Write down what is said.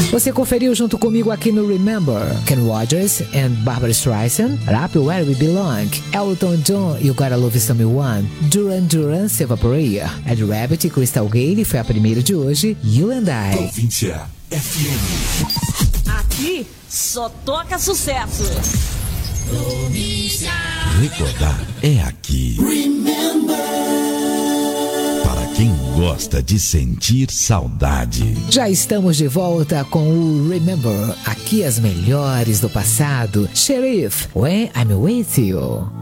Você conferiu junto comigo aqui no Remember, Ken Rogers and Barbra Streisand, Up Where We Belong, Elton John, You Gotta Love Someone, Duran Duran, Silva Prayer, Ed Rabbit e Crystal Gale foi a primeira de hoje, You and I. Província FM. Aqui só toca sucesso. Província. Recordar é aqui. Remember. Para quem gosta de sentir saudade. Já estamos de volta com o Remember, aqui as melhores do passado. Sheriff, When I'm With You.